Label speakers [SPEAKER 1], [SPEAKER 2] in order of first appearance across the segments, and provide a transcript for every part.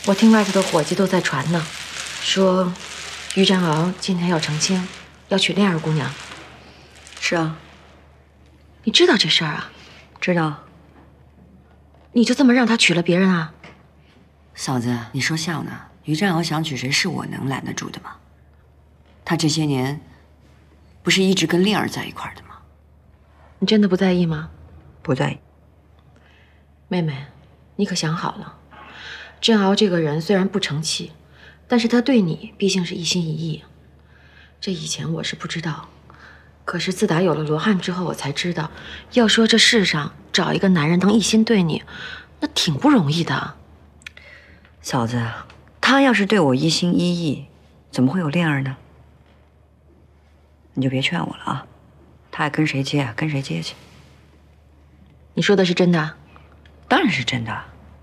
[SPEAKER 1] 我听外头的伙计都在传呢，说于占鳌今天要成亲，要娶恋儿姑娘。
[SPEAKER 2] 是啊，
[SPEAKER 1] 你知道这事儿啊？
[SPEAKER 2] 知道。
[SPEAKER 1] 你就这么让他娶了别人啊？
[SPEAKER 2] 嫂子，你说笑呢？于占鳌想娶谁是我能拦得住的吗？他这些年不是一直跟令儿在一块儿的吗？
[SPEAKER 1] 你真的不在意吗？
[SPEAKER 2] 不在意。
[SPEAKER 1] 妹妹，你可想好了，占鳌这个人虽然不成器，但是他对你毕竟是一心一意。这以前我是不知道，可是自打有了罗汉之后，我才知道，要说这世上找一个男人能一心对你，那挺不容易的。
[SPEAKER 2] 嫂子，他要是对我一心一意，怎么会有恋儿呢？你就别劝我了啊！他爱跟谁接啊，跟谁接去。
[SPEAKER 1] 你说的是真的？
[SPEAKER 2] 当然是真的。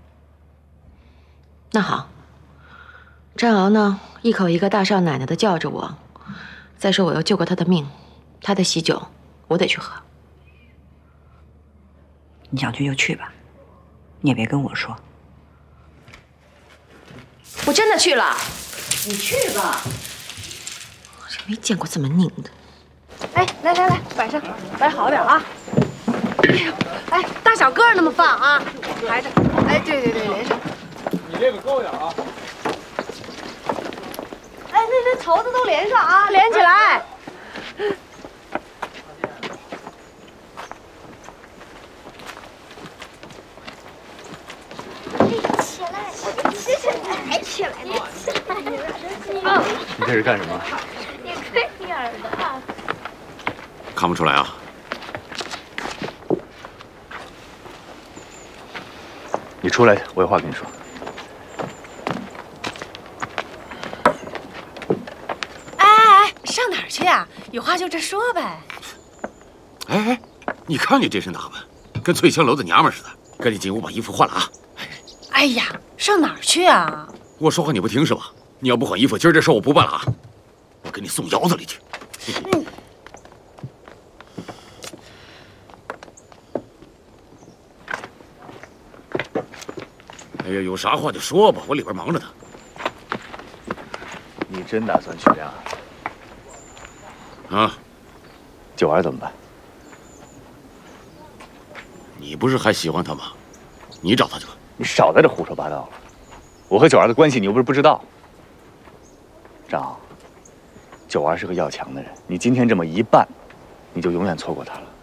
[SPEAKER 1] 那好，占鳌呢，一口一个大少奶奶的叫着我，再说我又救过他的命，他的喜酒我得去喝。
[SPEAKER 2] 你想去就去吧，你也别跟我说。
[SPEAKER 1] 我真的去了。
[SPEAKER 2] 你去吧。
[SPEAKER 1] 我这没见过这么拧的。
[SPEAKER 3] 哎，来来来，摆上，摆好点啊！哎呦，哎，大小个那么放啊，排着。哎，对对对，连上。
[SPEAKER 4] 你这个高点啊！
[SPEAKER 3] 哎，那绸子都连上啊，连起来。
[SPEAKER 5] 起来，起来！
[SPEAKER 4] 你这是干什么？
[SPEAKER 5] 你看眼儿的啊！
[SPEAKER 6] 看不出来啊。
[SPEAKER 4] 你出来，我有话跟你说。
[SPEAKER 3] 哎，上哪儿去啊？有话就这说呗。
[SPEAKER 6] 哎，你看你这身打扮，跟翠香楼的娘们似的。赶紧进屋把衣服换了啊！
[SPEAKER 3] 哎呀，上哪儿去啊？
[SPEAKER 6] 我说话你不听是吧？你要不换衣服，今儿这事我不办了啊！我给你送窑子里去。哎呀，有啥话就说吧，我里边忙着呢。
[SPEAKER 4] 你真打算娶啊？
[SPEAKER 6] 啊，
[SPEAKER 4] 九儿怎么办？
[SPEAKER 6] 你不是还喜欢他吗？你找他去吧。
[SPEAKER 4] 你少在这胡说八道了。我和九儿的关系你又不是不知道。张傲，九儿是个要强的人，你今天这么一办，你就永远错过她了。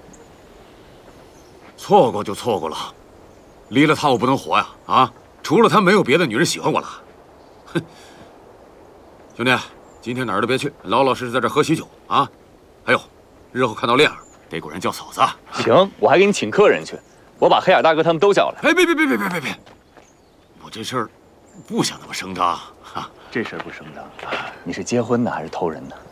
[SPEAKER 6] 错过就错过了，离了他我不能活呀！啊，除了他没有别的女人喜欢我了。哼，兄弟，今天哪儿都别去，老老实实在这喝喜酒啊！还有，日后看到亮儿得管人叫嫂子。
[SPEAKER 4] 行，我还给你请客人去，我把黑眼大哥他们都叫来。
[SPEAKER 6] 哎，别！我这事儿不想那么声张。
[SPEAKER 4] 这事儿不声张，你是结婚呢还是偷人呢？